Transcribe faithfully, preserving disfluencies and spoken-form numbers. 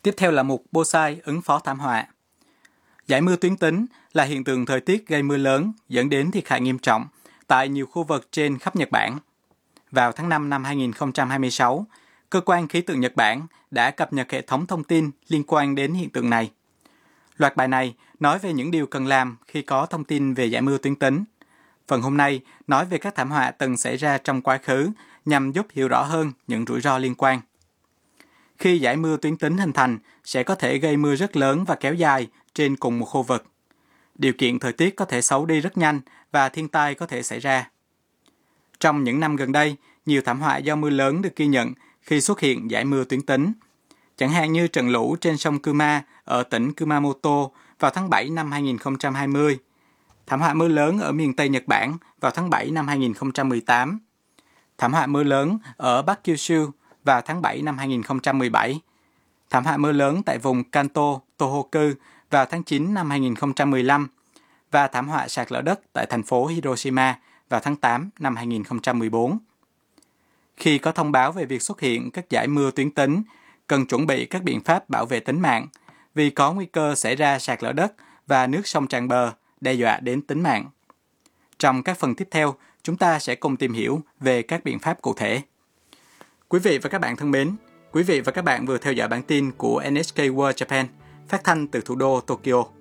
Tiếp theo là mục Bonsai ứng phó thảm họa. Dải mưa tuyến tính là hiện tượng thời tiết gây mưa lớn dẫn đến thiệt hại nghiêm trọng tại nhiều khu vực trên khắp Nhật Bản. Vào tháng năm năm hai nghìn không trăm hai mươi sáu, Cơ quan Khí tượng Nhật Bản đã cập nhật hệ thống thông tin liên quan đến hiện tượng này. Loạt bài này nói về những điều cần làm khi có thông tin về dải mưa tuyến tính. Phần hôm nay nói về các thảm họa từng xảy ra trong quá khứ nhằm giúp hiểu rõ hơn những rủi ro liên quan. Khi dải mưa tuyến tính hình thành, sẽ có thể gây mưa rất lớn và kéo dài trên cùng một khu vực. Điều kiện thời tiết có thể xấu đi rất nhanh và thiên tai có thể xảy ra. Trong những năm gần đây, nhiều thảm họa do mưa lớn được ghi nhận khi xuất hiện dải mưa tuyến tính. Chẳng hạn như trận lũ trên sông Kuma ở tỉnh Kumamoto vào tháng bảy năm hai nghìn không trăm hai mươi, thảm họa mưa lớn ở miền Tây Nhật Bản vào tháng bảy năm hai nghìn không trăm mười tám, thảm họa mưa lớn ở Bắc Kyushu vào tháng bảy năm hai nghìn không trăm mười bảy, thảm họa mưa lớn tại vùng Kanto, Tohoku vào tháng chín năm hai nghìn không trăm mười lăm và thảm họa sạt lở đất tại thành phố Hiroshima vào tháng tám năm hai nghìn không trăm mười bốn. Khi có thông báo về việc xuất hiện các dải mưa tuyến tính, cần chuẩn bị các biện pháp bảo vệ tính mạng vì có nguy cơ xảy ra sạt lở đất và nước sông tràn bờ, đe dọa đến tính mạng. Trong các phần tiếp theo, chúng ta sẽ cùng tìm hiểu về các biện pháp cụ thể. Quý vị và các bạn thân mến, quý vị và các bạn vừa theo dõi bản tin của en ếch kây World Japan, phát thanh từ thủ đô Tokyo.